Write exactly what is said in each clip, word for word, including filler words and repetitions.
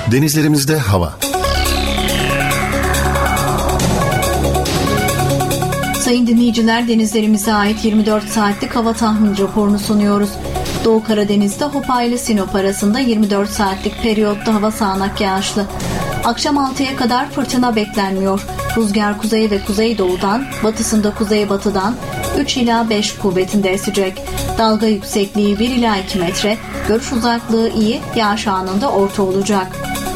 Denizlerimizde hava. Sayın dinleyiciler, denizlerimize ait yirmi dört saatlik hava tahmin raporunu sunuyoruz. Doğu Karadeniz'de Hopa ile Sinop arasında yirmi dört saatlik periyotta hava sağanak yağışlı. Akşam altıya kadar fırtına beklenmiyor. Rüzgar kuzey ve kuzeydoğudan, batısında kuzeybatıdan üç ila beş kuvvetinde esecek. Dalga yüksekliği bir ila iki metre, görüş uzaklığı iyi, yağış anında orta olacak.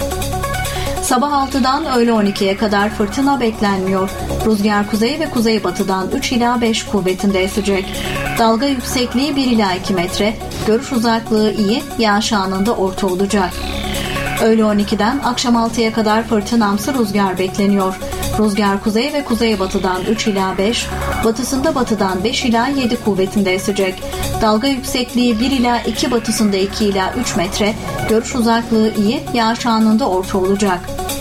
Sabah altıdan öğle on ikiye kadar fırtına beklenmiyor. Rüzgar kuzey ve kuzeybatıdan üç ila beş kuvvetinde esecek. Dalga yüksekliği bir ila iki metre, görüş uzaklığı iyi, yağış anında orta olacak. Öğle on ikiden akşam altıya kadar fırtınamsı rüzgar bekleniyor. Rüzgar kuzey ve kuzeybatıdan üç ila beş, batısında batıdan beş ila yedi kuvvetinde esecek. Dalga yüksekliği bir ila iki, batısında iki ila üç metre, görüş uzaklığı iyi, yağış anında orta olacak.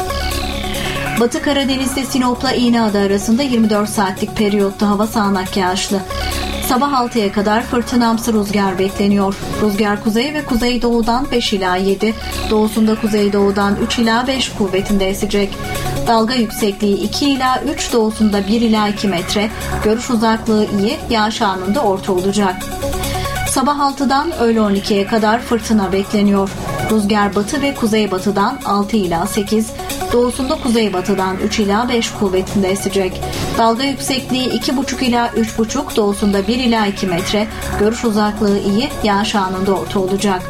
Batı Karadeniz'de Sinop'la İğneada arasında yirmi dört saatlik periyotta hava sağanak yağışlı. Sabah altıya kadar fırtınamsı rüzgar bekleniyor. Rüzgar kuzey ve kuzeydoğudan beş ila yedi, doğusunda kuzeydoğudan üç ila beş kuvvetinde esecek. Dalga yüksekliği iki ila üç, doğusunda bir ila iki metre, görüş uzaklığı iyi, yağış anında orta olacak. Sabah altıdan öğle on ikiye kadar fırtına bekleniyor. Rüzgar batı ve kuzeybatıdan altı ila sekiz, doğusunda kuzeybatıdan üç ila beş kuvvetinde esecek. Dalga yüksekliği iki buçuk ila üç buçuk, doğusunda bir ila iki metre, görüş uzaklığı iyi, yağış anında orta olacak.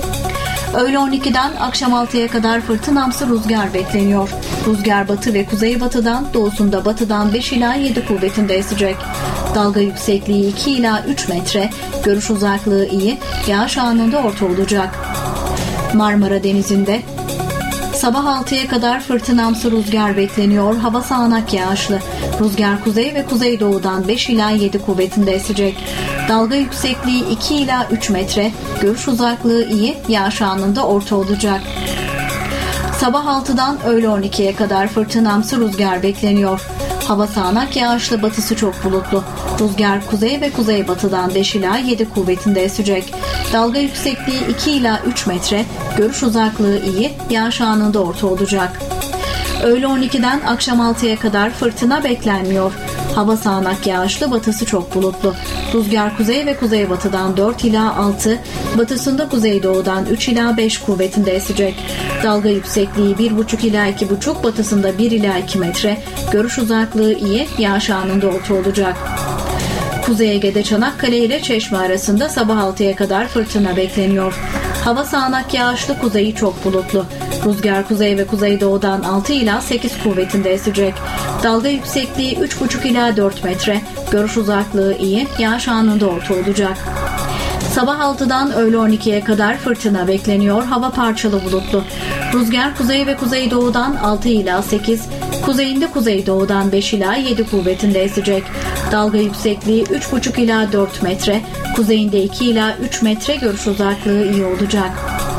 Öğle on ikiden akşam altıya kadar fırtınamsı rüzgar bekleniyor. Rüzgar batı ve kuzeybatıdan, doğusunda batıdan beş ila yedi kuvvetinde esecek. Dalga yüksekliği iki ila üç metre, görüş uzaklığı iyi, yağış anında orta olacak. Marmara Denizi'nde sabah altıya kadar fırtınamsı rüzgar bekleniyor. Hava sağanak yağışlı. Rüzgar kuzey ve kuzeydoğudan beş ila yedi kuvvetinde esecek. Dalga yüksekliği iki ila üç metre, görüş uzaklığı iyi, yağış anında orta olacak. Sabah altıdan öğle on ikiye kadar fırtınamsı rüzgar bekleniyor. Hava sağanak yağışlı, batısı çok bulutlu. Rüzgar kuzey ve kuzeybatıdan beş ila yedi kuvvetinde esecek. Dalga yüksekliği iki ila üç metre, görüş uzaklığı iyi, yağış anında orta olacak. Öğle on ikiden akşam altıya kadar fırtına beklenmiyor. Hava sağanak yağışlı, batısı çok bulutlu. Rüzgar kuzey ve kuzeybatıdan dört ila altı, batısında kuzeydoğudan üç ila beş kuvvetinde esecek. Dalga yüksekliği bir buçuk ila iki buçuk, batısında bir ila iki metre, görüş uzaklığı iyi, yağış anında orta olacak. Kuzey Ege'de Çanakkale ile Çeşme arasında sabah altıya kadar fırtına bekleniyor. Hava sağanak yağışlı, kuzeyi çok bulutlu. Rüzgar kuzey ve kuzeydoğudan altı ila sekiz kuvvetinde esecek. Dalga yüksekliği üç buçuk ila dört metre, görüş uzaklığı iyi, yağış anında orta olacak. Sabah altıdan öğle on ikiye kadar fırtına bekleniyor. Hava parçalı bulutlu. Rüzgar kuzey ve kuzeydoğudan altı ila sekiz, kuzeyinde kuzeydoğudan beş ila yedi kuvvetinde esecek. Dalga yüksekliği üç buçuk ila dört metre, kuzeyinde iki ila üç metre, görüş uzaklığı iyi olacak.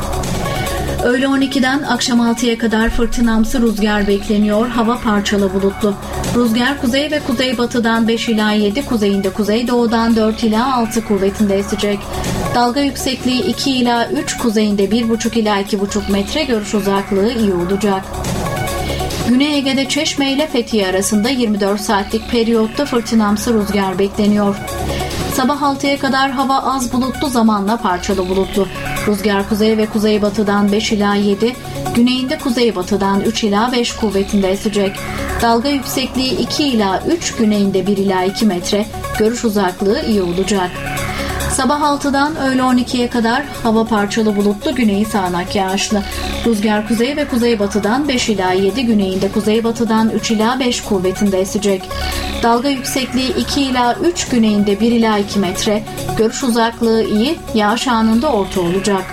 Öğle on ikiden akşam altıya kadar fırtınamsı rüzgar bekleniyor. Hava parçalı bulutlu. Rüzgar kuzey ve kuzeybatıdan beş ila yedi, kuzeyinde kuzeydoğudan dört ila altı kuvvetinde esecek. Dalga yüksekliği iki ila üç, kuzeyinde bir buçuk ila iki buçuk metre, görüş uzaklığı iyi olacak. Güney Ege'de Çeşme ile Fethiye arasında yirmi dört saatlik periyotta fırtınamsı rüzgar bekleniyor. Sabah altıya kadar hava az bulutlu, zamanla parçalı bulutlu. Rüzgar kuzey ve kuzeybatıdan beş ila yedi, güneyinde kuzeybatıdan üç ila beş kuvvetinde esecek. Dalga yüksekliği iki ila üç, güneyinde bir ila iki metre, görüş uzaklığı iyi olacak. Sabah altıdan öğle on ikiye kadar hava parçalı bulutlu, güneyi sağanak yağışlı. Rüzgar kuzey ve kuzeybatıdan beş ila yedi, güneyinde kuzeybatıdan üç ila beş kuvvetinde esecek. Dalga yüksekliği iki ila üç, güneyinde bir ila iki metre, görüş uzaklığı iyi, yağış anında orta olacak.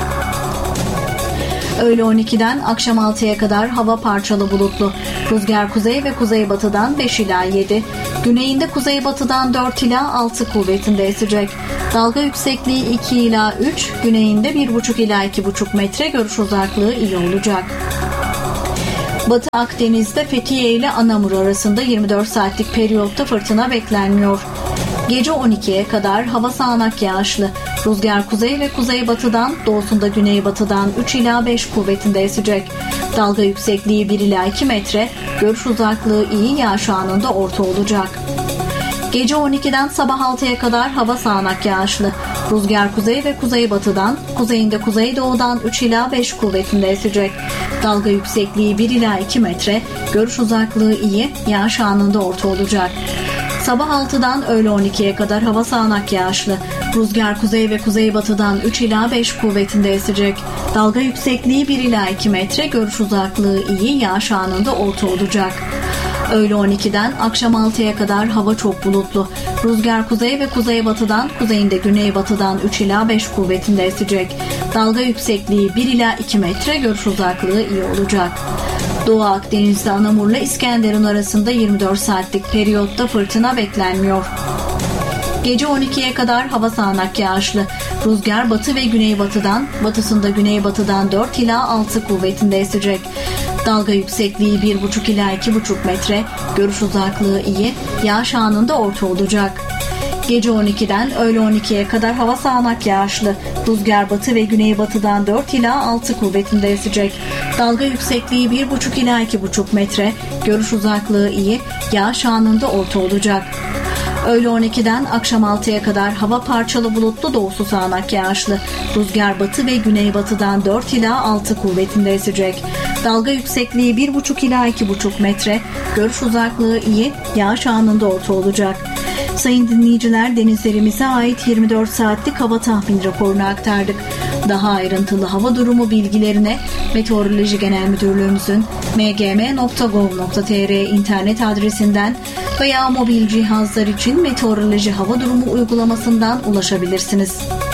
Öğle on ikiden akşam altıya kadar hava parçalı bulutlu. Rüzgar kuzey ve kuzeybatıdan beş ila yedi, güneyinde kuzeybatıdan dört ila altı kuvvetinde esecek. Dalga yüksekliği iki ila üç, güneyinde bir buçuk ila iki buçuk metre, görüş uzaklığı iyi olacak. Batı Akdeniz'de Fethiye ile Anamur arasında yirmi dört saatlik periyotta fırtına beklenmiyor. Gece on ikiye kadar hava sağanak yağışlı. Rüzgar kuzey ve kuzeybatıdan, doğusunda güneybatıdan üç ila beş kuvvetinde esecek. Dalga yüksekliği bir ila iki metre, görüş uzaklığı iyi, yağış anında orta olacak. Gece on ikiden sabah altıya kadar hava sağanak yağışlı. Rüzgar kuzey ve kuzeybatıdan, kuzeyinde kuzeydoğudan üç ila beş kuvvetinde esecek. Dalga yüksekliği bir ila iki metre, görüş uzaklığı iyi, yağış anında orta olacak. Sabah altıdan öğle on ikiye kadar hava sağanak yağışlı. Rüzgar kuzey ve kuzeybatıdan üç ila beş kuvvetinde esecek. Dalga yüksekliği bir ila iki metre, görüş uzaklığı iyi, yağış anında orta olacak. Öğle on ikiden akşam altıya kadar hava çok bulutlu. Rüzgar kuzey ve kuzeybatıdan, kuzeyinde güneybatıdan üç ila beş kuvvetinde esecek. Dalga yüksekliği bir ila iki metre, görüş uzaklığı iyi olacak. Doğu Akdeniz'de Anamur'la İskenderun arasında yirmi dört saatlik periyotta fırtına beklenmiyor. Gece on ikiye kadar hava sağanak yağışlı. Rüzgar batı ve güneybatıdan, batısında güneybatıdan dört ila altı kuvvetinde esecek. Dalga yüksekliği bir buçuk ila iki buçuk metre, görüş uzaklığı iyi, yağış anında orta olacak. Gece on ikiden öğle on ikiye kadar hava sağanak yağışlı. Rüzgar batı ve güneybatıdan dört ila altı kuvvetinde esecek. Dalga yüksekliği bir buçuk ila iki buçuk metre, görüş uzaklığı iyi, yağış anında orta olacak. Öğle on ikiden akşam altıya kadar hava parçalı bulutlu, doğusu sağanak yağışlı. Rüzgar batı ve güneybatıdan dört ila altı kuvvetinde esecek. Dalga yüksekliği bir buçuk ila iki buçuk metre, görüş uzaklığı iyi, yağış anında orta olacak. Sayın dinleyiciler, denizlerimize ait yirmi dört saatlik hava tahmin raporunu aktardık. Daha ayrıntılı hava durumu bilgilerine Meteoroloji Genel Müdürlüğümüzün m g m nokta gov nokta t r internet adresinden veya mobil cihazlar için meteoroloji hava durumu uygulamasından ulaşabilirsiniz.